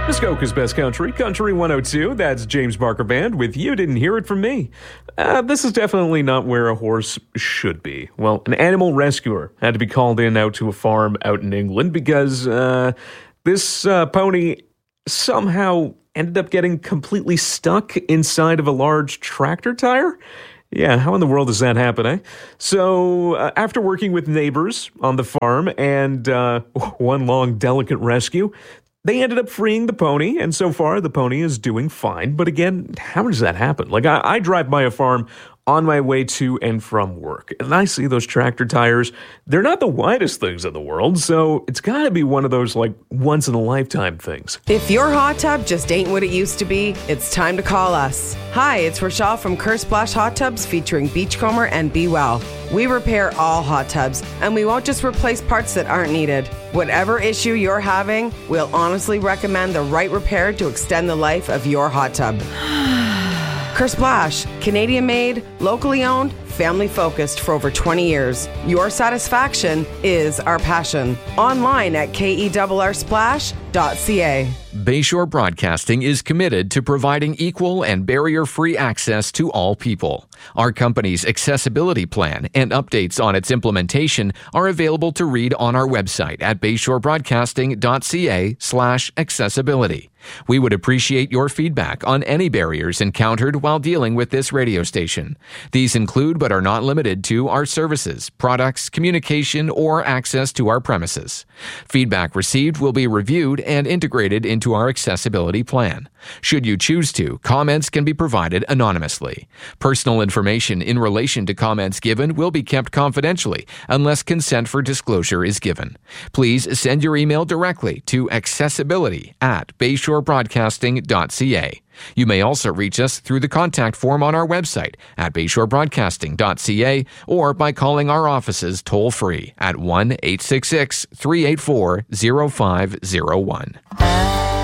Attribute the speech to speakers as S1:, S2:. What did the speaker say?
S1: Muskoka's Best Country, Country 102. That's James Barker Band with You Didn't Hear It From Me. This is definitely not where a horse should be. Well, an animal rescuer had to be called in out to a farm out in England because this pony somehow ended up getting completely stuck inside of a large tractor tire. Yeah, how in the world does that happen, eh? So, after working with neighbors on the farm and one long, delicate rescue, they ended up freeing the pony, and so far the pony is doing fine. But again, how does that happen? Like, I drive by a farm on my way to and from work, and I see those tractor tires. They're not the widest things in the world, so it's got to be one of those, like, once-in-a-lifetime things.
S2: If your hot tub just ain't what it used to be, it's time to call us. Hi, it's Rochelle from Curse Splash Hot Tubs featuring Beachcomber and Be Well. We repair all hot tubs, and we won't just replace parts that aren't needed. Whatever issue you're having, we'll honestly recommend the right repair to extend the life of your hot tub. Kersplash, Canadian-made, locally owned, family-focused for over 20 years. Your satisfaction is our passion. Online at kerrsplash.ca.
S3: Bayshore Broadcasting is committed to providing equal and barrier-free access to all people. Our company's accessibility plan and updates on its implementation are available to read on our website at bayshorebroadcasting.ca/accessibility. We would appreciate your feedback on any barriers encountered while dealing with this radio station. These include but are not limited to our services, products, communication, or access to our premises. Feedback received will be reviewed and integrated into our accessibility plan. Should you choose to, comments can be provided anonymously. Personal information in relation to comments given will be kept confidentially unless consent for disclosure is given. Please send your email directly to accessibility@bayshorebroadcasting.ca. You may also reach us through the contact form on our website at bayshorebroadcasting.ca or by calling our offices toll-free at 1-866-384-0501.